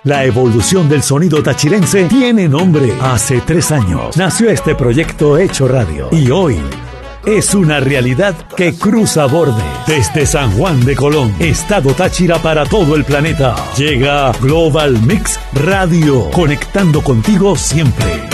La evolución del sonido tachirense tiene nombre. Hace 3 años nació este proyecto Hecho Radio y hoy es una realidad que cruza bordes. Desde San Juan de Colón, Estado Táchira para todo el planeta, llega Global Mix Radio, conectando contigo siempre.